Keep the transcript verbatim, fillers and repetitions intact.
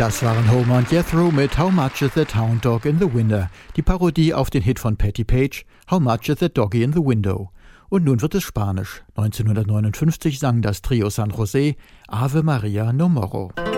Das waren Homer und Jethro mit How Much is That Hound Dog in the Window, die Parodie auf den Hit von Patti Page, How Much is That Doggy in the Window. Und nun wird es Spanisch. neunzehnhundertneunundfünfzig sang das Trio San José Ave Maria No Morro.